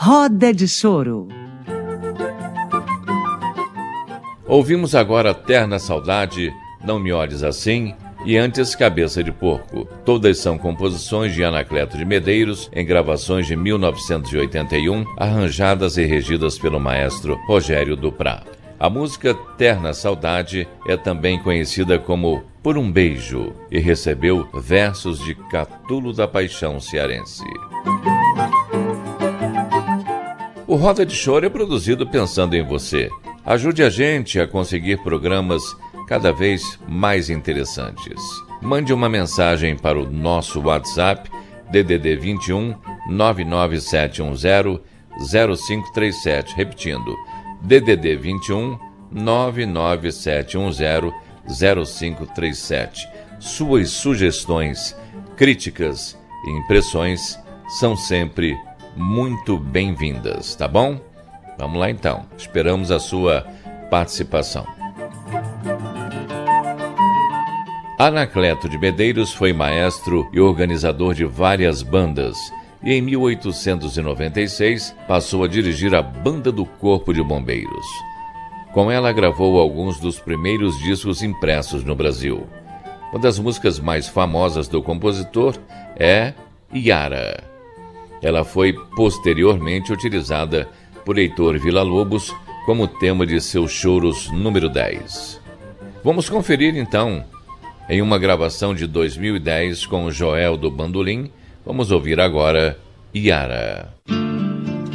Roda de Choro. Ouvimos agora Terna Saudade, Não Me Olhes Assim e antes Cabeça de Porco. Todas são composições de Anacleto de Medeiros, em gravações de 1981, arranjadas e regidas pelo maestro Rogério Duprat. A música Terna Saudade é também conhecida como Por um Beijo e recebeu versos de Catulo da Paixão cearense. O Roda de Choro é produzido pensando em você. Ajude a gente a conseguir programas cada vez mais interessantes. Mande uma mensagem para o nosso WhatsApp DDD 21 99710 0537, repetindo, DDD 21 99710 0537. Suas sugestões, críticas e impressões são sempre muito bem-vindas, tá bom? Vamos lá então, esperamos a sua participação. Anacleto de Medeiros foi maestro e organizador de várias bandas e em 1896 passou a dirigir a Banda do Corpo de Bombeiros. Com ela gravou alguns dos primeiros discos impressos no Brasil. Uma das músicas mais famosas do compositor é Iara. Ela foi posteriormente utilizada por Heitor Villa-Lobos como tema de seus choros número 10. Vamos conferir então, em uma gravação de 2010 com o Joel do Bandolim, vamos ouvir agora Iara.